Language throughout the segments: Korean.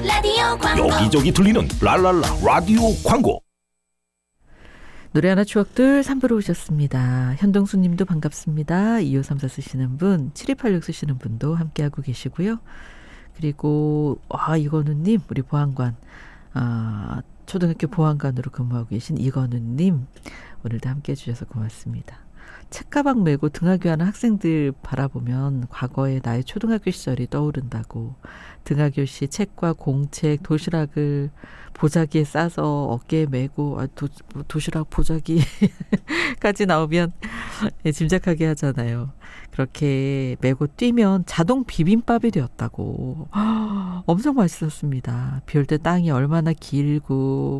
라디오 광고. 여기저기 들리는 랄랄라 라디오 광고. 노래 하나 추억들 3부로 오셨습니다. 현동수 님도 반갑습니다. 2534 쓰시는 분, 7286 쓰시는 분도 함께하고 계시고요. 그리고 이건우 님, 우리 보안관, 초등학교 보안관으로 근무하고 계신 이건우 님, 오늘도 함께해 주셔서 고맙습니다. 책가방 메고 등하교하는 학생들 바라보면 과거의 나의 초등학교 시절이 떠오른다고. 등하교시 책과 공책, 도시락을 보자기에 싸서 어깨에 메고 도시락 보자기까지 나오면 짐작하게 하잖아요. 그렇게 메고 뛰면 자동 비빔밥이 되었다고. 엄청 맛있었습니다. 비 올 때 땅이 얼마나 깊고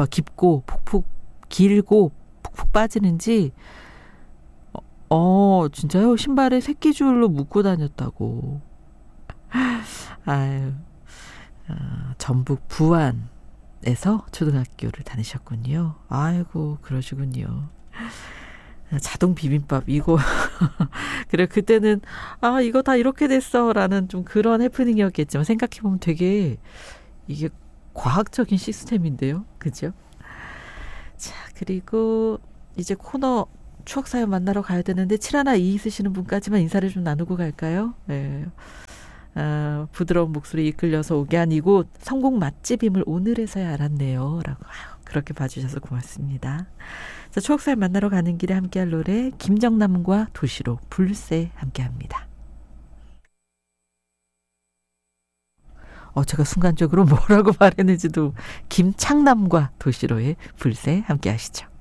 푹푹 빠지는지 진짜요? 신발에 새끼줄로 묶고 다녔다고. 아유, 전북 부안에서 초등학교를 다니셨군요. 아이고, 그러시군요. 자동 비빔밥, 이거. 그래, 그때는, 이거 다 이렇게 됐어. 라는 좀 그런 해프닝이었겠지만, 생각해보면 되게, 이게 과학적인 시스템인데요. 그죠? 자, 그리고, 이제 코너, 추억사연 만나러 가야 되는데 7122 쓰시는 분까지만 인사를 좀 나누고 갈까요? 네. 부드러운 목소리 이끌려서 오게 한 이곳 성공 맛집임을 오늘에서야 알았네요. 라고 그렇게 봐주셔서 고맙습니다. 자, 추억사연 만나러 가는 길에 함께할 노래 김정남과 도시로 불새 함께합니다. 제가 순간적으로 뭐라고 말했는지도 김창남과 도시로의 불새 함께하시죠.